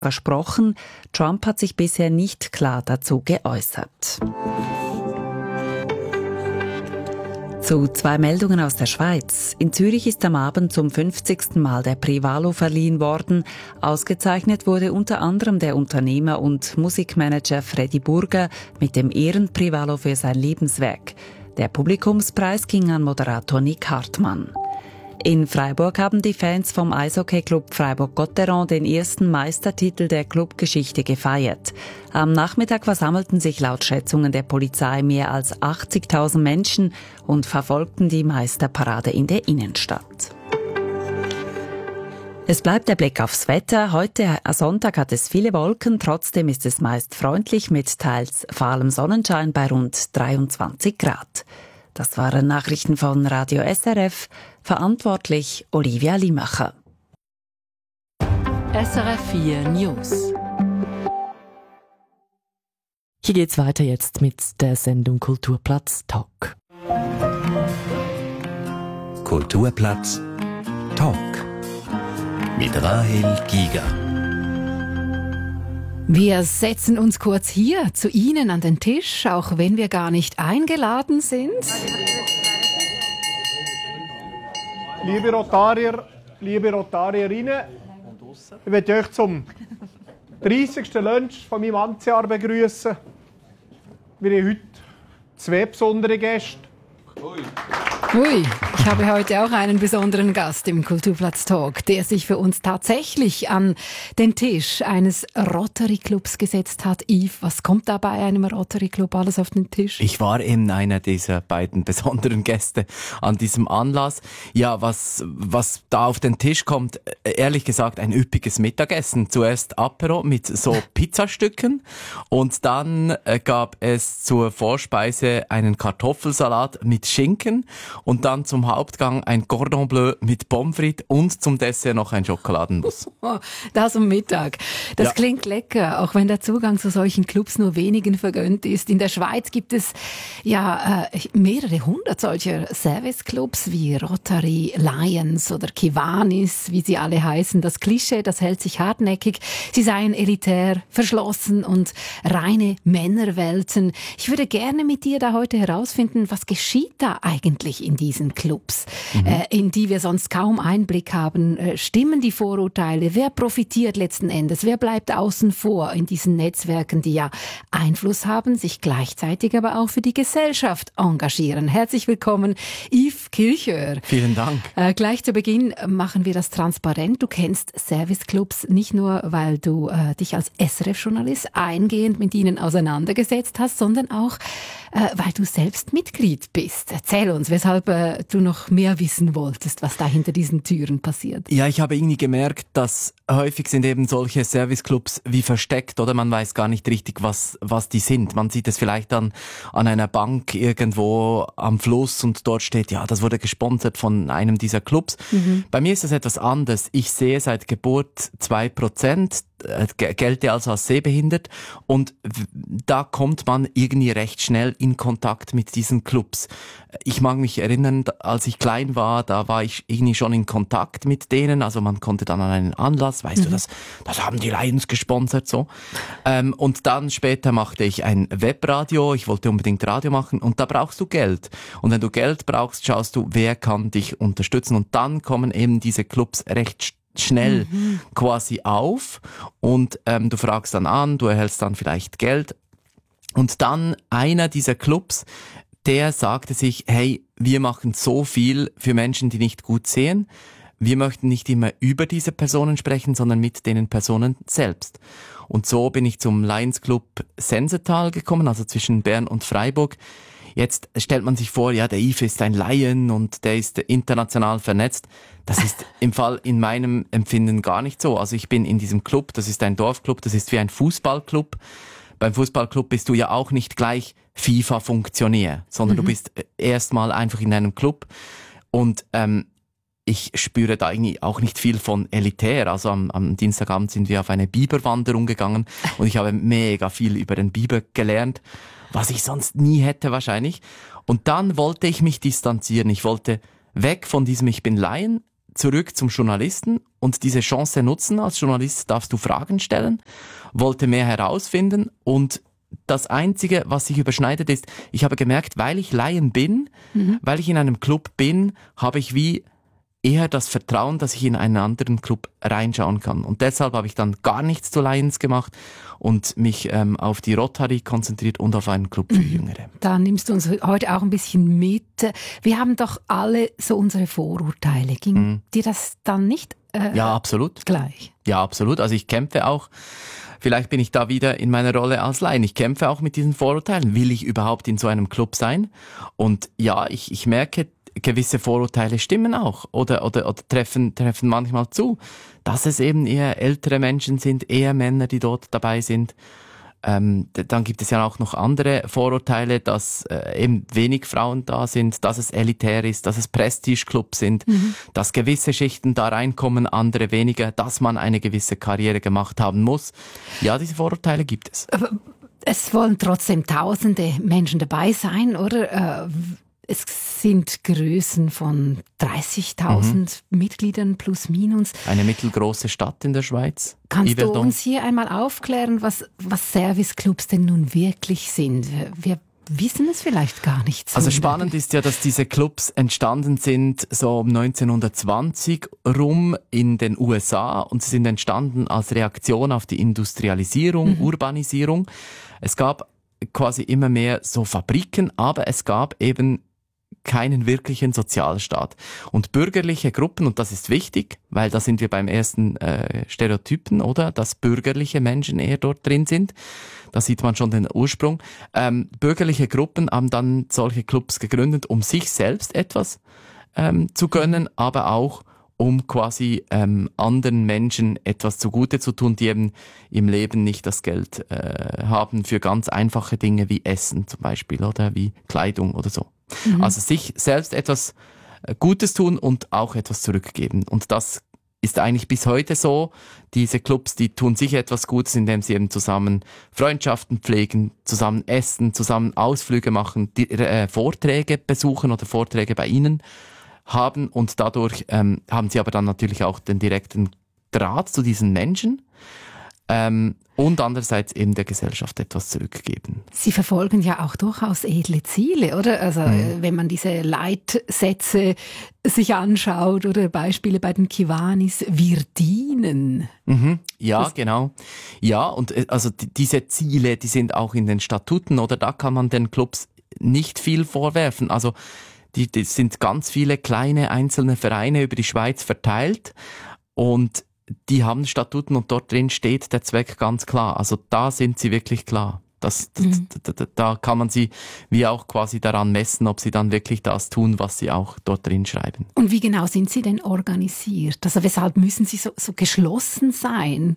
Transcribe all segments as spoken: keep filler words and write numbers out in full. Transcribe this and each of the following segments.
versprochen. Trump hat sich bisher nicht klar dazu geäußert. Zu zwei Meldungen aus der Schweiz. In Zürich ist am Abend zum fünfzigsten Mal der Privalo verliehen worden. Ausgezeichnet wurde unter anderem der Unternehmer und Musikmanager Freddy Burger mit dem Ehrenprivalo für sein Lebenswerk. Der Publikumspreis ging an Moderator Nick Hartmann. In Freiburg haben die Fans vom Eishockey-Club Freiburg-Gotteron den ersten Meistertitel der Clubgeschichte gefeiert. Am Nachmittag versammelten sich laut Schätzungen der Polizei mehr als achtzigtausend Menschen und verfolgten die Meisterparade in der Innenstadt. Es bleibt der Blick aufs Wetter. Heute Sonntag hat es viele Wolken, trotzdem ist es meist freundlich mit teils fahlem Sonnenschein bei rund dreiundzwanzig Grad. Das waren Nachrichten von Radio S R F, verantwortlich Olivia Limacher. S R F vier News. Hier geht's weiter jetzt mit der Sendung Kulturplatz Talk. Kulturplatz Talk mit Rahel Giger. Wir setzen uns kurz hier zu Ihnen an den Tisch, auch wenn wir gar nicht eingeladen sind. Liebe Rotarier, liebe Rotarierinnen, ich möchte euch zum dreißigsten Lunch von meinem Amtsjahr begrüßen. Wir haben heute zwei besondere Gäste. Ui, ich habe heute auch einen besonderen Gast im Kulturplatz Talk, der sich für uns tatsächlich an den Tisch eines Rotary Clubs gesetzt hat. Yves, was kommt da bei einem Rotary Club alles auf den Tisch? Ich war eben einer dieser beiden besonderen Gäste an diesem Anlass. Ja, was, was da auf den Tisch kommt, ehrlich gesagt ein üppiges Mittagessen. Zuerst Apero mit so Pizzastücken und dann äh, gab es zur Vorspeise einen Kartoffelsalat mit Schinken. Und dann zum Hauptgang ein Cordon Bleu mit Pommes frites und zum Dessert noch ein Schokoladenmus. Oh, das um Mittag. Das ja. klingt lecker, auch wenn der Zugang zu solchen Clubs nur wenigen vergönnt ist. In der Schweiz gibt es ja äh, mehrere hundert solcher Service-Clubs wie Rotary, Lions oder Kiwanis, wie sie alle heißen. Das Klischee, das hält sich hartnäckig. Sie seien elitär, verschlossen und reine Männerwelten. Ich würde gerne mit dir da heute herausfinden, was geschieht da eigentlich in diesen Clubs, mhm. äh, in die wir sonst kaum Einblick haben. Äh, stimmen die Vorurteile? Wer profitiert letzten Endes? Wer bleibt außen vor in diesen Netzwerken, die ja Einfluss haben, sich gleichzeitig aber auch für die Gesellschaft engagieren? Herzlich willkommen, Yves Kilchör. Vielen Dank. Äh, gleich zu Beginn machen wir das transparent. Du kennst Serviceclubs nicht nur, weil du äh, dich als S R F-Journalist eingehend mit ihnen auseinandergesetzt hast, sondern auch, äh, weil du selbst Mitglied bist. Erzähl uns, weshalb äh, du noch mehr wissen wolltest, was da hinter diesen Türen passiert. Ja, ich habe irgendwie gemerkt, dass häufig sind eben solche Serviceclubs wie versteckt, oder man weiß gar nicht richtig, was was die sind. Man sieht es vielleicht dann an einer Bank irgendwo am Fluss und dort steht, ja, das wurde gesponsert von einem dieser Clubs. Mhm. Bei mir ist das etwas anders. Ich sehe seit Geburt zwei Prozent, gelte also als sehbehindert und da kommt man irgendwie recht schnell in Kontakt mit diesen Clubs. Ich mag mich erinnern, als ich klein war, da war ich irgendwie schon in Kontakt mit denen, also man konnte dann an einen Anlass, weißt mhm. du, das, das haben die Lions gesponsert, so. Ähm, und dann später machte ich ein Webradio, ich wollte unbedingt Radio machen und da brauchst du Geld. Und wenn du Geld brauchst, schaust du, wer kann dich unterstützen und dann kommen eben diese Clubs recht schnell schnell mhm. quasi auf und ähm, du fragst dann an, du erhältst dann vielleicht Geld und dann einer dieser Clubs, der sagte sich, hey, wir machen so viel für Menschen, die nicht gut sehen, wir möchten nicht immer über diese Personen sprechen, sondern mit den Personen selbst. Und so bin ich zum Lions Club Sensetal gekommen, also zwischen Bern und Freiburg. Jetzt stellt man sich vor, ja, der Yves ist ein Lion und der ist international vernetzt. Das ist im Fall in meinem Empfinden gar nicht so. Also ich bin in diesem Club, das ist ein Dorfclub, das ist wie ein Fußballclub. Beim Fußballclub bist du ja auch nicht gleich FIFA-Funktionär, sondern mhm. du bist erstmal einfach in einem Club und ähm, ich spüre da irgendwie auch nicht viel von elitär. Also am, am Dienstagabend sind wir auf eine Biberwanderung gegangen und ich habe mega viel über den Biber gelernt, was ich sonst nie hätte wahrscheinlich. Und dann wollte ich mich distanzieren. Ich wollte weg von diesem Ich bin Lion zurück zum Journalisten und diese Chance nutzen. Als Journalist darfst du Fragen stellen, wollte mehr herausfinden und das Einzige, was sich überschneidet, ist, ich habe gemerkt, weil ich Laien bin, mhm. weil ich in einem Club bin, habe ich wie eher das Vertrauen, dass ich in einen anderen Club reinschauen kann. Und deshalb habe ich dann gar nichts zu Lions gemacht und mich ähm, auf die Rotary konzentriert und auf einen Club für Jüngere. Da nimmst du uns heute auch ein bisschen mit. Wir haben doch alle so unsere Vorurteile. Ging mhm. dir das dann nicht äh, ja, absolut. gleich? Ja, absolut. Also ich kämpfe auch, vielleicht bin ich da wieder in meiner Rolle als Laien. Ich kämpfe auch mit diesen Vorurteilen. Will ich überhaupt in so einem Club sein? Und ja, ich, ich merke, gewisse Vorurteile stimmen auch oder, oder, oder treffen, treffen manchmal zu, dass es eben eher ältere Menschen sind, eher Männer, die dort dabei sind. Ähm, dann gibt es ja auch noch andere Vorurteile, dass äh, eben wenig Frauen da sind, dass es elitär ist, dass es Prestigeclubs sind, mhm. dass gewisse Schichten da reinkommen, andere weniger, dass man eine gewisse Karriere gemacht haben muss. Ja, diese Vorurteile gibt es. Aber es wollen trotzdem tausende Menschen dabei sein, oder? Äh, Es sind Größen von dreißigtausend mhm. Mitgliedern plus minus. Eine mittelgroße Stadt in der Schweiz. Kannst Yverdon. du uns hier einmal aufklären, was, was Serviceclubs denn nun wirklich sind? Wir wissen es vielleicht gar nicht so. Also spannend ist ja, dass diese Clubs entstanden sind so um neunzehnhundertzwanzig rum in den U S A und sie sind entstanden als Reaktion auf die Industrialisierung, mhm. Urbanisierung. Es gab quasi immer mehr so Fabriken, aber es gab eben keinen wirklichen Sozialstaat. Und bürgerliche Gruppen, und das ist wichtig, weil da sind wir beim ersten äh, Stereotypen, oder? Dass bürgerliche Menschen eher dort drin sind. Da sieht man schon den Ursprung. Ähm, bürgerliche Gruppen haben dann solche Clubs gegründet, um sich selbst etwas ähm, zu gönnen, aber auch um quasi ähm, anderen Menschen etwas zugute zu tun, die eben im Leben nicht das Geld äh, haben für ganz einfache Dinge wie Essen zum Beispiel oder wie Kleidung oder so. Mhm. Also sich selbst etwas Gutes tun und auch etwas zurückgeben. Und das ist eigentlich bis heute so. Diese Clubs, die tun sich etwas Gutes, indem sie eben zusammen Freundschaften pflegen, zusammen essen, zusammen Ausflüge machen, die, äh, Vorträge besuchen oder Vorträge bei ihnen haben und dadurch ähm, haben sie aber dann natürlich auch den direkten Draht zu diesen Menschen ähm, und andererseits eben der Gesellschaft etwas zurückgeben. Sie verfolgen ja auch durchaus edle Ziele, oder? Also mhm. wenn man diese Leitsätze sich anschaut oder Beispiele bei den Kiwanis, wir dienen. Mhm. Ja, das genau. Ja, und also die, diese Ziele, die sind auch in den Statuten, oder? Da kann man den Clubs nicht viel vorwerfen. Also Die, die sind ganz viele kleine einzelne Vereine über die Schweiz verteilt und die haben Statuten und dort drin steht der Zweck ganz klar. Also da sind sie wirklich klar. Das, mhm. da, da, da kann man sie wie auch quasi daran messen, ob sie dann wirklich das tun, was sie auch dort drin schreiben. Und wie genau sind sie denn organisiert? Also weshalb müssen sie so, so geschlossen sein?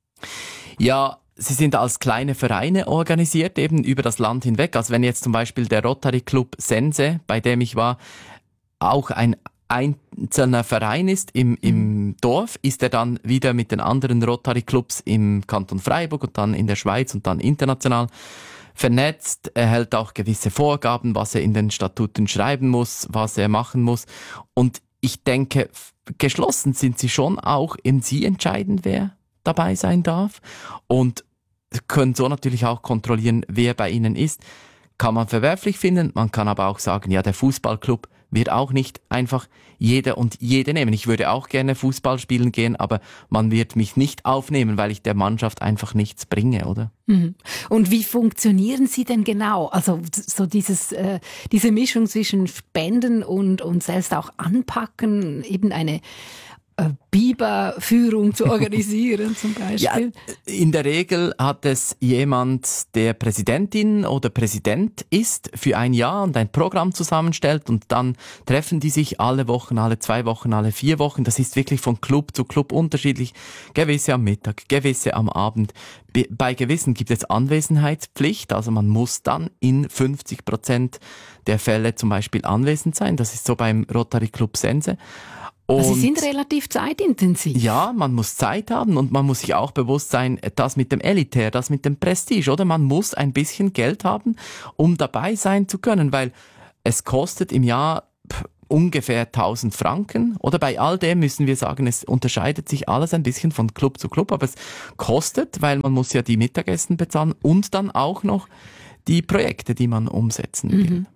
Ja, sie sind als kleine Vereine organisiert, eben über das Land hinweg. Also wenn jetzt zum Beispiel der Rotary Club Sense, bei dem ich war, auch ein einzelner Verein ist im, im Dorf, ist er dann wieder mit den anderen Rotary Clubs im Kanton Freiburg und dann in der Schweiz und dann international vernetzt. Er hält auch gewisse Vorgaben, was er in den Statuten schreiben muss, was er machen muss. Und ich denke, geschlossen sind sie schon auch, eben sie entscheiden, wer dabei sein darf und können so natürlich auch kontrollieren, wer bei ihnen ist. Kann man verwerflich finden, man kann aber auch sagen, ja, der Fußballclub wird auch nicht einfach jeder und jede nehmen. Ich würde auch gerne Fußball spielen gehen, aber man wird mich nicht aufnehmen, weil ich der Mannschaft einfach nichts bringe, oder? Mhm. Und wie funktionieren Sie denn genau? Also so dieses, äh, diese Mischung zwischen Spenden und, und selbst auch anpacken, eben eine Biberführung zu organisieren zum Beispiel? Ja, in der Regel hat es jemand, der Präsidentin oder Präsident ist für ein Jahr und ein Programm zusammenstellt und dann treffen die sich alle Wochen, alle zwei Wochen, alle vier Wochen. Das ist wirklich von Club zu Club unterschiedlich. Gewisse am Mittag, gewisse am Abend. Bei gewissen gibt es Anwesenheitspflicht, also man muss dann in fünfzig Prozent der Fälle zum Beispiel anwesend sein. Das ist so beim Rotary Club Sense. Also Sie sind relativ zeitintensiv. Ja, man muss Zeit haben und man muss sich auch bewusst sein, das mit dem Elitär, das mit dem Prestige, oder? Man muss ein bisschen Geld haben, um dabei sein zu können, weil es kostet im Jahr ungefähr tausend Franken. Oder bei all dem müssen wir sagen, es unterscheidet sich alles ein bisschen von Club zu Club, aber es kostet, weil man muss ja die Mittagessen bezahlen und dann auch noch die Projekte, die man umsetzen will. Mhm.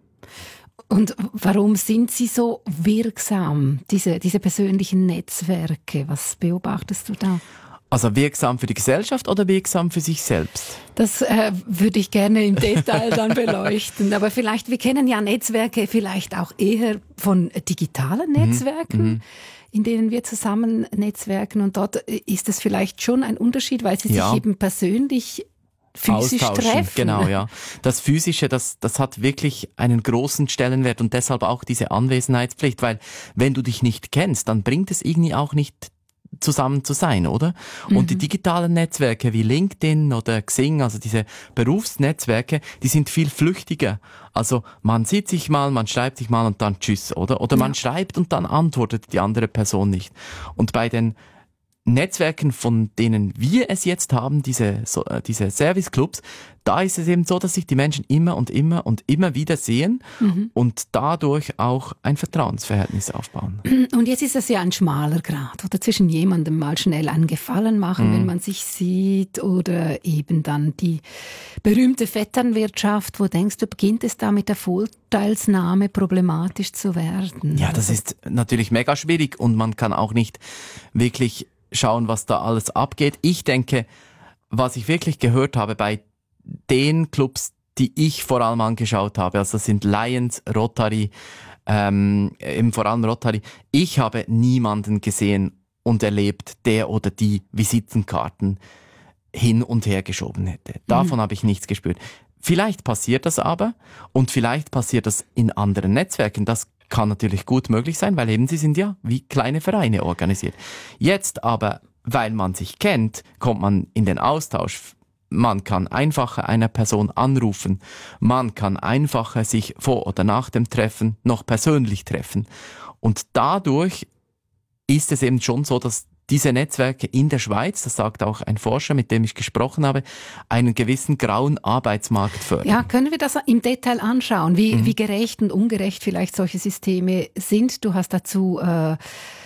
Und warum sind sie so wirksam, diese, diese persönlichen Netzwerke? Was beobachtest du da? Also wirksam für die Gesellschaft oder wirksam für sich selbst? Das äh, würde ich gerne im Detail dann beleuchten. Aber vielleicht, wir kennen ja Netzwerke vielleicht auch eher von digitalen Netzwerken, mhm. in denen wir zusammen netzwerken. Und dort ist es vielleicht schon ein Unterschied, weil sie ja. sich eben persönlich physisch treffen. Genau, ja. Das Physische, das, das hat wirklich einen großen Stellenwert und deshalb auch diese Anwesenheitspflicht, weil wenn du dich nicht kennst, dann bringt es irgendwie auch nicht zusammen zu sein, oder? Mhm. Und die digitalen Netzwerke wie LinkedIn oder Xing, also diese Berufsnetzwerke, die sind viel flüchtiger. Also man sieht sich mal, man schreibt sich mal und dann tschüss, oder? Oder man ja. schreibt und dann antwortet die andere Person nicht. Und bei den Netzwerken, von denen wir es jetzt haben, diese, so, äh, diese Serviceclubs, da ist es eben so, dass sich die Menschen immer und immer und immer wieder sehen mhm. und dadurch auch ein Vertrauensverhältnis aufbauen. Und jetzt ist es ja ein schmaler Grat, oder zwischen jemandem mal schnell einen Gefallen machen, mhm. wenn man sich sieht, oder eben dann die berühmte Vetternwirtschaft. Wo denkst du, beginnt es da mit der Vorteilsnahme problematisch zu werden? Ja, das ist natürlich mega schwierig und man kann auch nicht wirklich schauen, was da alles abgeht. Ich denke, was ich wirklich gehört habe bei den Clubs, die ich vor allem angeschaut habe, also das sind Lions, Rotary, ähm, eben vor allem Rotary, ich habe niemanden gesehen und erlebt, der oder die Visitenkarten hin und her geschoben hätte. Davon mhm. habe ich nichts gespürt. Vielleicht passiert das aber und vielleicht passiert das in anderen Netzwerken. Das kann natürlich gut möglich sein, weil eben sie sind ja wie kleine Vereine organisiert. Jetzt aber, weil man sich kennt, kommt man in den Austausch. Man kann einfacher einer Person anrufen. Man kann einfacher sich vor oder nach dem Treffen noch persönlich treffen. Und dadurch ist es eben schon so, dass diese Netzwerke in der Schweiz, das sagt auch ein Forscher, mit dem ich gesprochen habe, einen gewissen grauen Arbeitsmarkt fördern. Ja, können wir das im Detail anschauen, wie, mhm. wie gerecht und ungerecht vielleicht solche Systeme sind? Du hast dazu äh,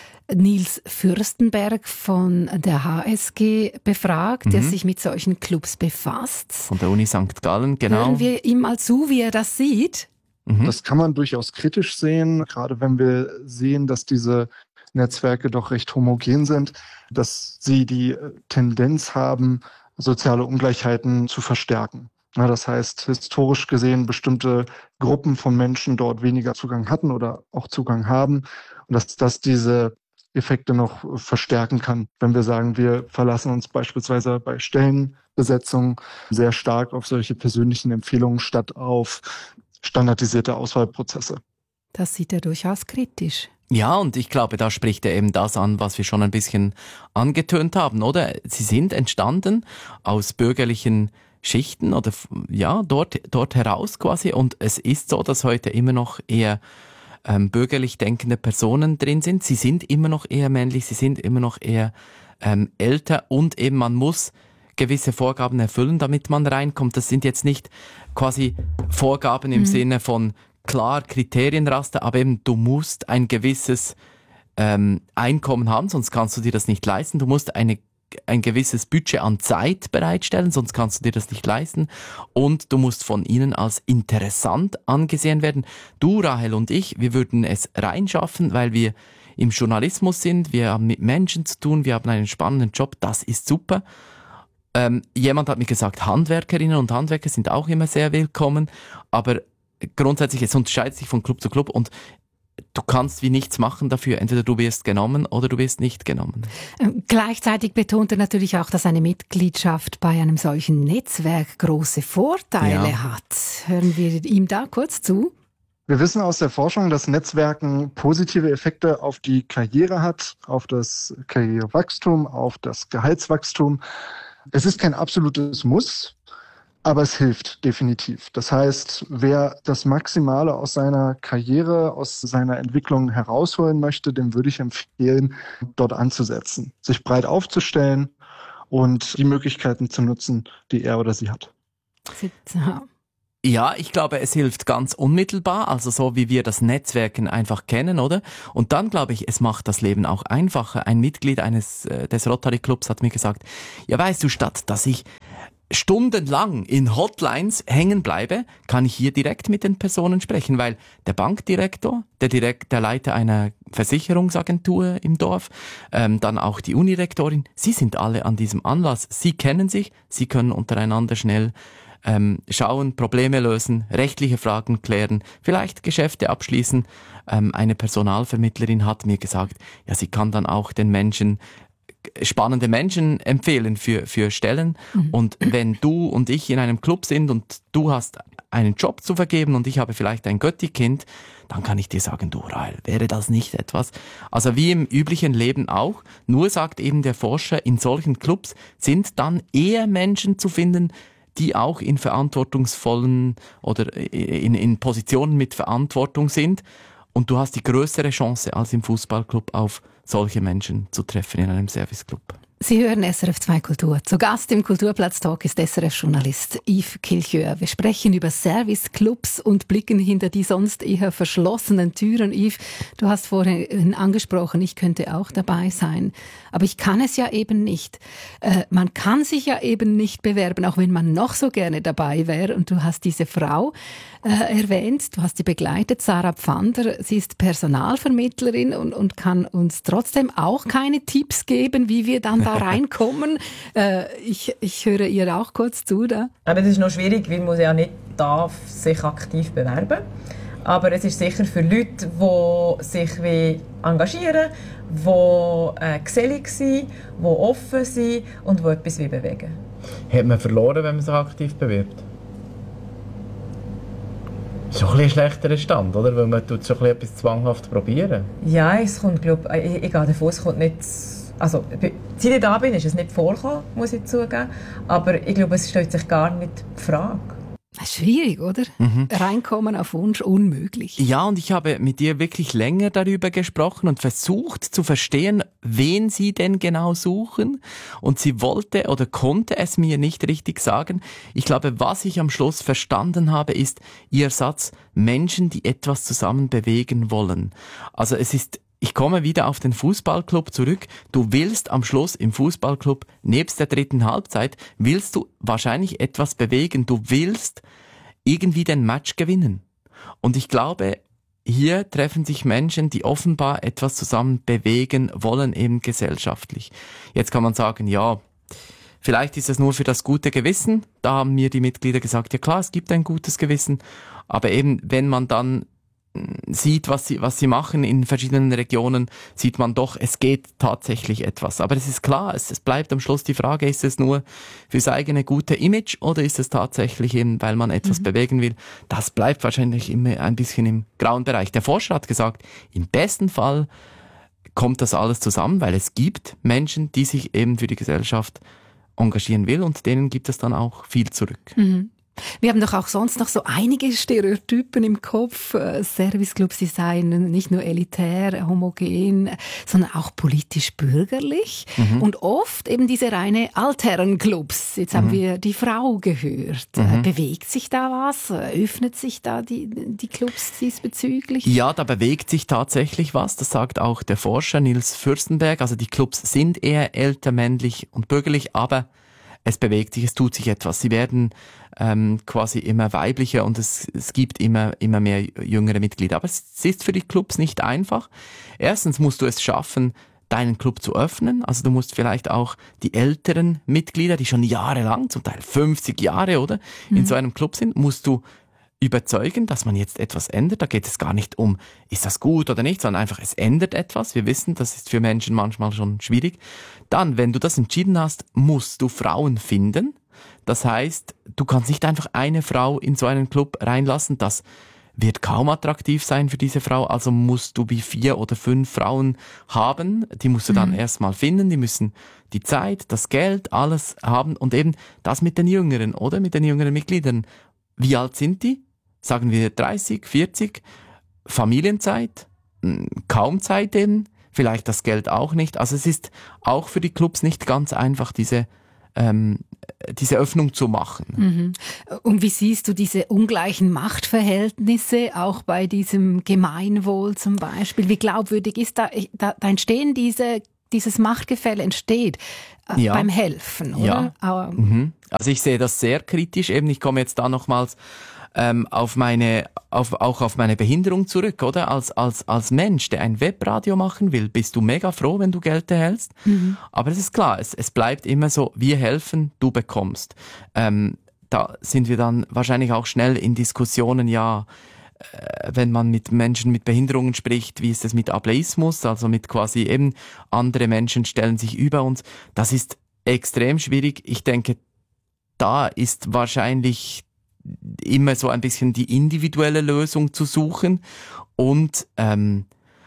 Nils Fürstenberg von der H S G befragt, mhm. der sich mit solchen Clubs befasst. Von der Uni Sankt Gallen, genau. Hören wir ihm mal zu, wie er das sieht? Mhm. Das kann man durchaus kritisch sehen, gerade wenn wir sehen, dass diese Netzwerke doch recht homogen sind, dass sie die Tendenz haben, soziale Ungleichheiten zu verstärken. Na, das heißt, historisch gesehen bestimmte Gruppen von Menschen dort weniger Zugang hatten oder auch Zugang haben und dass das diese Effekte noch verstärken kann, wenn wir sagen, wir verlassen uns beispielsweise bei Stellenbesetzung sehr stark auf solche persönlichen Empfehlungen statt auf standardisierte Auswahlprozesse. Das sieht er durchaus kritisch. Ja, und ich glaube, da spricht er eben das an, was wir schon ein bisschen angetönt haben, oder? Sie sind entstanden aus bürgerlichen Schichten oder ja, dort, dort heraus quasi. Und es ist so, dass heute immer noch eher ähm, bürgerlich denkende Personen drin sind. Sie sind immer noch eher männlich, sie sind immer noch eher ähm, älter und eben man muss gewisse Vorgaben erfüllen, damit man reinkommt. Das sind jetzt nicht quasi Vorgaben im mhm. Sinne von klar Kriterienraster, aber eben du musst ein gewisses ähm, Einkommen haben, sonst kannst du dir das nicht leisten. Du musst eine, ein gewisses Budget an Zeit bereitstellen, sonst kannst du dir das nicht leisten. Und du musst von ihnen als interessant angesehen werden. Du, Rahel und ich, wir würden es reinschaffen, weil wir im Journalismus sind, wir haben mit Menschen zu tun, wir haben einen spannenden Job, das ist super. Ähm, jemand hat mir gesagt, Handwerkerinnen und Handwerker sind auch immer sehr willkommen, aber grundsätzlich, es unterscheidet sich von Club zu Club und du kannst wie nichts machen dafür. Entweder du wirst genommen oder du wirst nicht genommen. Ähm, gleichzeitig betont er natürlich auch, dass eine Mitgliedschaft bei einem solchen Netzwerk große Vorteile ja. hat. Hören wir ihm da kurz zu. Wir wissen aus der Forschung, dass Netzwerken positive Effekte auf die Karriere hat, auf das Karrierewachstum, auf das Gehaltswachstum. Es ist kein absolutes Muss, aber es hilft definitiv. Das heißt, wer das Maximale aus seiner Karriere, aus seiner Entwicklung herausholen möchte, dem würde ich empfehlen, dort anzusetzen, sich breit aufzustellen und die Möglichkeiten zu nutzen, die er oder sie hat. Ja, ich glaube, es hilft ganz unmittelbar, also so wie wir das Netzwerken einfach kennen, oder? Und dann glaube ich, es macht das Leben auch einfacher. Ein Mitglied eines äh, des Rotary Clubs hat mir gesagt, ja weißt du, statt dass ich stundenlang in Hotlines hängen bleibe, kann ich hier direkt mit den Personen sprechen, weil der Bankdirektor, der, Direkt, der Leiter einer Versicherungsagentur im Dorf, ähm, dann auch die Unirektorin, sie sind alle an diesem Anlass, sie kennen sich, sie können untereinander schnell ähm, schauen, Probleme lösen, rechtliche Fragen klären, vielleicht Geschäfte abschließen. Ähm, eine Personalvermittlerin hat mir gesagt, ja, sie kann dann auch den Menschen spannende Menschen empfehlen für, für Stellen. Mhm. Und wenn du und ich in einem Club sind und du hast einen Job zu vergeben und ich habe vielleicht ein Götti-Kind, dann kann ich dir sagen, du Rahel, wäre das nicht etwas? Also wie im üblichen Leben auch, nur sagt eben der Forscher, in solchen Clubs sind dann eher Menschen zu finden, die auch in verantwortungsvollen oder in, in Positionen mit Verantwortung sind. Und du hast die größere Chance als im Fußballclub auf solche Menschen zu treffen in einem Serviceclub. Sie hören S R F zwei Kultur. Zu Gast im Kulturplatz-Talk ist S R F-Journalist Yves Kilchör. Wir sprechen über Serviceclubs und blicken hinter die sonst eher verschlossenen Türen. Yves, du hast vorhin angesprochen, ich könnte auch dabei sein. Aber ich kann es ja eben nicht. Äh, man kann sich ja eben nicht bewerben, auch wenn man noch so gerne dabei wäre. Und du hast diese Frau äh, erwähnt, du hast sie begleitet, Sarah Pfander. Sie ist Personalvermittlerin und, und kann uns trotzdem auch keine Tipps geben, wie wir dann da reinkommen. Äh, ich, ich höre ihr auch kurz zu. Da. Aber das ist noch schwierig, weil man ja nicht darf sich aktiv bewerben. Aber es ist sicher für Leute, die sich engagieren wollen, die äh, gesellig sind, die offen sind und die etwas bewegen. Hat man verloren, wenn man sich aktiv bewirbt? So ein bisschen ein schlechterer Stand, oder? Weil man tut so ein bisschen etwas zwanghaft probieren. Ja, es kommt, glaub, ich, ich gehe davon, es kommt nicht... Also, seit ich da bin, ist es nicht vorgekommen, muss ich zugeben. Aber ich glaube, es stellt sich gar nicht die Frage. Schwierig, oder? Mhm. Reinkommen auf Wunsch, unmöglich. Ja, und ich habe mit dir wirklich länger darüber gesprochen und versucht zu verstehen, wen sie denn genau suchen. Und sie wollte oder konnte es mir nicht richtig sagen. Ich glaube, was ich am Schluss verstanden habe, ist ihr Satz, Menschen, die etwas zusammen bewegen wollen. Also es ist Ich komme wieder auf den Fußballclub zurück. Du willst am Schluss im Fußballclub, nebst der dritten Halbzeit, willst du wahrscheinlich etwas bewegen. Du willst irgendwie den Match gewinnen. Und ich glaube, hier treffen sich Menschen, die offenbar etwas zusammen bewegen wollen, eben gesellschaftlich. Jetzt kann man sagen, ja, vielleicht ist es nur für das gute Gewissen. Da haben mir die Mitglieder gesagt, ja klar, es gibt ein gutes Gewissen. Aber eben, wenn man dann sieht, was sie, was sie machen in verschiedenen Regionen, sieht man doch, es geht tatsächlich etwas. Aber es ist klar, es, es bleibt am Schluss die Frage, ist es nur fürs eigene gute Image oder ist es tatsächlich eben, weil man etwas mhm. bewegen will? Das bleibt wahrscheinlich immer ein bisschen im grauen Bereich. Der Forscher hat gesagt, im besten Fall kommt das alles zusammen, weil es gibt Menschen, die sich eben für die Gesellschaft engagieren will und denen gibt es dann auch viel zurück. Mhm. Wir haben doch auch sonst noch so einige Stereotypen im Kopf. Serviceclubs, die seien nicht nur elitär, homogen, sondern auch politisch-bürgerlich. Mhm. Und oft eben diese reine Altherrenclubs. Jetzt haben mhm. wir die Frau gehört. Mhm. Bewegt sich da was? Öffnet sich da die, die Clubs diesbezüglich? Ja, da bewegt sich tatsächlich was. Das sagt auch der Forscher Nils Fürstenberg. Also die Clubs sind eher älter, männlich und bürgerlich, aber es bewegt sich, es tut sich etwas. Sie werden ähm, quasi immer weiblicher und es, es gibt immer, immer mehr jüngere Mitglieder. Aber es ist für die Clubs nicht einfach. Erstens musst du es schaffen, deinen Club zu öffnen. Also du musst vielleicht auch die älteren Mitglieder, die schon jahrelang, zum Teil fünfzig Jahre, oder, in mhm. so einem Club sind, musst du überzeugen, dass man jetzt etwas ändert. Da geht es gar nicht um, ist das gut oder nicht, sondern einfach, es ändert etwas. Wir wissen, das ist für Menschen manchmal schon schwierig. Dann, wenn du das entschieden hast, musst du Frauen finden. Das heißt, du kannst nicht einfach eine Frau in so einen Club reinlassen. Das wird kaum attraktiv sein für diese Frau. Also musst du wie vier oder fünf Frauen haben. Die musst du dann mhm. erstmal finden. Die müssen die Zeit, das Geld, alles haben. Und eben das mit den Jüngeren, oder? Mit den jüngeren Mitgliedern. Wie alt sind die? Sagen wir dreißig, vierzig, Familienzeit, kaum Zeit eben, vielleicht das Geld auch nicht. Also es ist auch für die Clubs nicht ganz einfach, diese ähm, diese Öffnung zu machen. Mhm. Und wie siehst du diese ungleichen Machtverhältnisse auch bei diesem Gemeinwohl zum Beispiel? Wie glaubwürdig ist da, da, da entstehen diese, dieses Machtgefälle entsteht äh, ja. beim Helfen, oder? Ja. Mhm. Also ich sehe das sehr kritisch. Eben, ich komme jetzt da nochmals ähm, auf meine, auf, auch auf meine Behinderung zurück, oder? Als, als, als Mensch, der ein Webradio machen will, bist du mega froh, wenn du Geld erhältst. Mhm. Aber es ist klar, es, es bleibt immer so, wir helfen, du bekommst. Ähm, da sind wir dann wahrscheinlich auch schnell in Diskussionen, ja, äh, wenn man mit Menschen mit Behinderungen spricht, wie ist es mit Ableismus, also mit quasi eben andere Menschen stellen sich über uns. Das ist extrem schwierig. Ich denke, da ist wahrscheinlich immer so ein bisschen die individuelle Lösung zu suchen und ähm,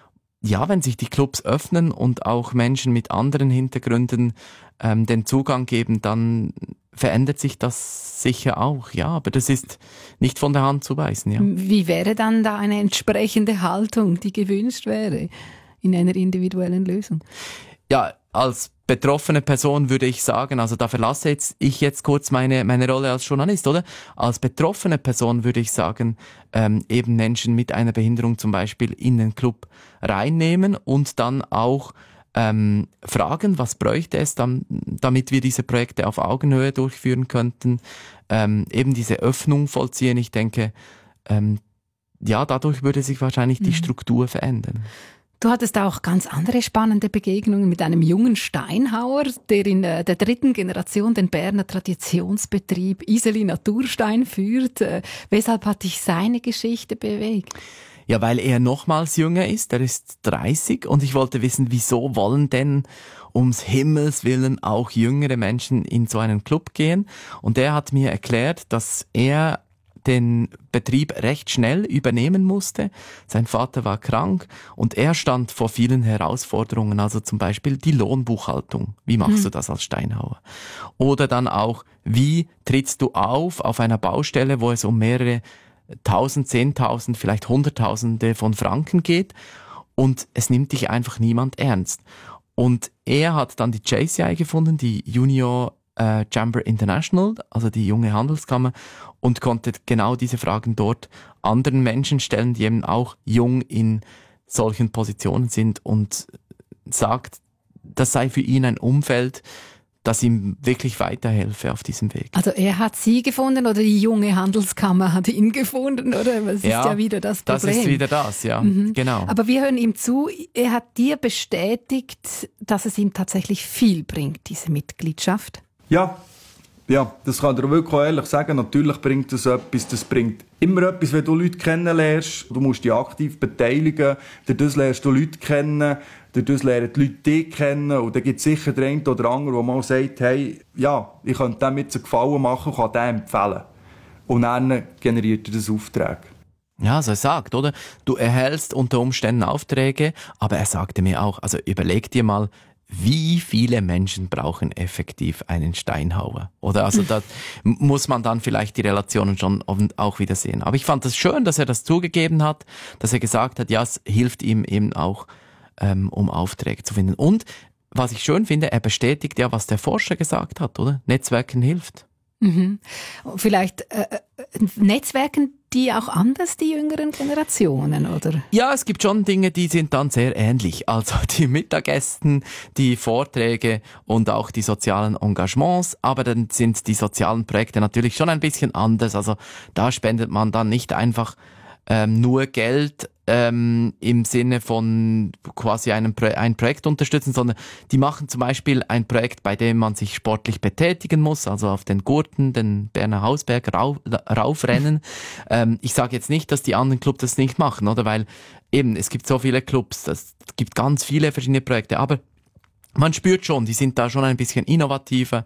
ja, wenn sich die Clubs öffnen und auch Menschen mit anderen Hintergründen ähm, den Zugang geben, dann verändert sich das sicher auch, ja, aber das ist nicht von der Hand zu weisen, ja. Wie wäre dann da eine entsprechende Haltung, die gewünscht wäre in einer individuellen Lösung? Ja, als betroffene Person würde ich sagen, also da verlasse jetzt ich jetzt kurz meine meine Rolle als Journalist, oder? Als betroffene Person würde ich sagen, ähm, eben Menschen mit einer Behinderung zum Beispiel in den Club reinnehmen und dann auch ähm, fragen, was bräuchte es dann, damit wir diese Projekte auf Augenhöhe durchführen könnten, ähm, eben diese Öffnung vollziehen. Ich denke, ähm, ja, dadurch würde sich wahrscheinlich die Struktur verändern. Du hattest auch ganz andere spannende Begegnungen mit einem jungen Steinhauer, der in der dritten Generation den Berner Traditionsbetrieb Iseli Naturstein führt. Weshalb hat dich seine Geschichte bewegt? Ja, weil er nochmals jünger ist, er ist dreißig und ich wollte wissen, wieso wollen denn ums Himmels Willen auch jüngere Menschen in so einen Club gehen? Und er hat mir erklärt, dass er den Betrieb recht schnell übernehmen musste. Sein Vater war krank und er stand vor vielen Herausforderungen, also zum Beispiel die Lohnbuchhaltung. Wie machst hm. du das als Steinhauer? Oder dann auch, wie trittst du auf auf einer Baustelle, wo es um mehrere Tausend, Zehntausend, vielleicht Hunderttausende von Franken geht und es nimmt dich einfach niemand ernst. Und er hat dann die J C I gefunden, die Junior äh, Chamber International, also die junge Handelskammer, und konnte genau diese Fragen dort anderen Menschen stellen, die eben auch jung in solchen Positionen sind, und sagt, das sei für ihn ein Umfeld, das ihm wirklich weiterhelfe auf diesem Weg. Also er hat Sie gefunden oder die junge Handelskammer hat ihn gefunden, oder? Das ja, ist ja wieder das Problem. Das ist wieder das, ja, mhm. genau. Aber wir hören ihm zu, er hat dir bestätigt, dass es ihm tatsächlich viel bringt, diese Mitgliedschaft. Ja, ja, das kann ich dir wirklich auch ehrlich sagen. Natürlich bringt das etwas. Das bringt immer etwas, wenn du Leute kennenlernst. Du musst dich aktiv beteiligen. Durch das lernst du Leute kennen. Durch das lernen die Leute dich kennen. Und dann gibt es sicher den einen oder anderen, der mal sagt, hey, ja, ich könnte dem jetzt einen Gefallen machen, kann dem empfehlen. Und dann generiert er das Aufträge. Ja, also er sagt, oder? Du erhältst unter Umständen Aufträge, aber er sagte mir auch, also überleg dir mal, wie viele Menschen brauchen effektiv einen Steinhauer? Oder also da muss man dann vielleicht die Relationen schon auch wieder sehen. Aber ich fand es schön, dass er das zugegeben hat, dass er gesagt hat, ja, es hilft ihm eben auch, ähm, um Aufträge zu finden. Und was ich schön finde, er bestätigt ja, was der Forscher gesagt hat, oder? Netzwerken hilft. Mhm. Vielleicht äh, Netzwerken die auch anders, die jüngeren Generationen, oder? Ja, es gibt schon Dinge, die sind dann sehr ähnlich. Also die Mittagessen, die Vorträge und auch die sozialen Engagements. Aber dann sind die sozialen Projekte natürlich schon ein bisschen anders. Also da spendet man dann nicht einfach ähm, nur Geld ähm, im Sinne von quasi einem Pro- ein Projekt unterstützen, sondern die machen zum Beispiel ein Projekt, bei dem man sich sportlich betätigen muss, also auf den Gurten, den Berner Hausberg rauf, raufrennen. ähm, ich sage jetzt nicht, dass die anderen Clubs das nicht machen, oder? Weil eben, es gibt so viele Clubs, es gibt ganz viele verschiedene Projekte, aber man spürt schon, die sind da schon ein bisschen innovativer,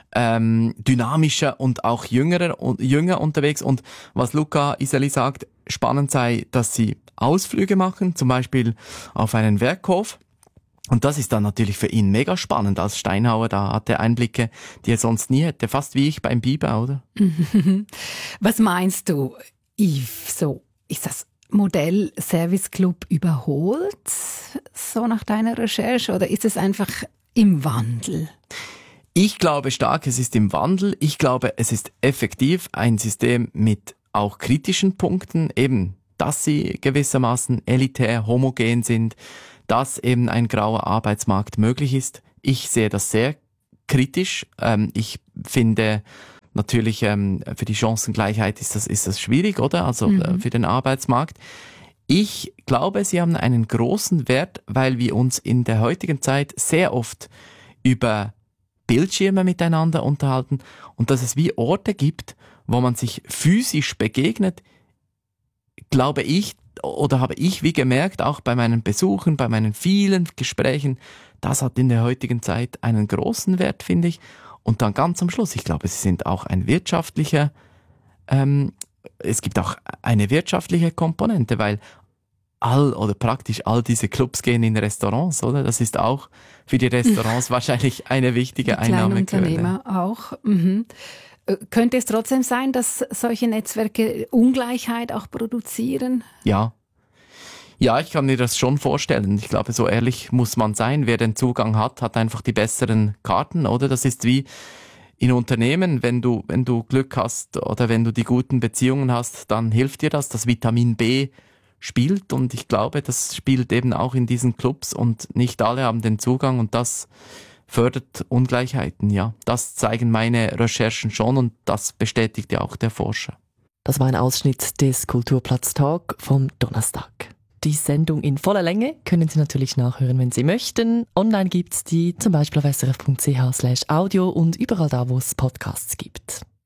ähm, dynamischer und auch jüngerer und jünger unterwegs. Und was Luca Iseli sagt, spannend sei, dass sie Ausflüge machen, zum Beispiel auf einen Werkhof. Und das ist dann natürlich für ihn mega spannend als Steinhauer. Da hat er Einblicke, die er sonst nie hätte. Fast wie ich beim Biber, oder? Was meinst du, Yves? So, ist das Modell Service Club überholt, so nach deiner Recherche? Oder ist es einfach im Wandel? Ich glaube stark, es ist im Wandel. Ich glaube, es ist effektiv ein System mit auch kritischen Punkten, eben, dass sie gewissermaßen elitär, homogen sind, dass eben ein grauer Arbeitsmarkt möglich ist. Ich sehe das sehr kritisch. Ähm, ich finde natürlich, ähm, für die Chancengleichheit ist das, ist das schwierig, oder? Also mhm. äh, für den Arbeitsmarkt. Ich glaube, sie haben einen großen Wert, weil wir uns in der heutigen Zeit sehr oft über Bildschirme miteinander unterhalten und dass es wie Orte gibt, wo man sich physisch begegnet, glaube ich, oder habe ich wie gemerkt, auch bei meinen Besuchen, bei meinen vielen Gesprächen, das hat in der heutigen Zeit einen großen Wert, finde ich. Und dann ganz am Schluss, ich glaube, sie sind auch ein wirtschaftlicher, ähm, es gibt auch eine wirtschaftliche Komponente, weil all oder praktisch all diese Clubs gehen in Restaurants, oder? Das ist auch für die Restaurants wahrscheinlich eine wichtige Einnahmequelle. Unternehmer auch. Mhm. Könnte es trotzdem sein, dass solche Netzwerke Ungleichheit auch produzieren? Ja. Ja, ich kann mir das schon vorstellen. Ich glaube, so ehrlich muss man sein. Wer den Zugang hat, hat einfach die besseren Karten, oder? Das ist wie in Unternehmen, wenn du, wenn du Glück hast oder wenn du die guten Beziehungen hast, dann hilft dir das. Das Vitamin B spielt und ich glaube, das spielt eben auch in diesen Clubs und nicht alle haben den Zugang und das fördert Ungleichheiten, ja. Das zeigen meine Recherchen schon und das bestätigt ja auch der Forscher. Das war ein Ausschnitt des Kulturplatz Talk vom Donnerstag. Die Sendung in voller Länge können Sie natürlich nachhören, wenn Sie möchten. Online gibt's die zum Beispiel auf s r f punkt c h slash audio und überall da, wo es Podcasts gibt.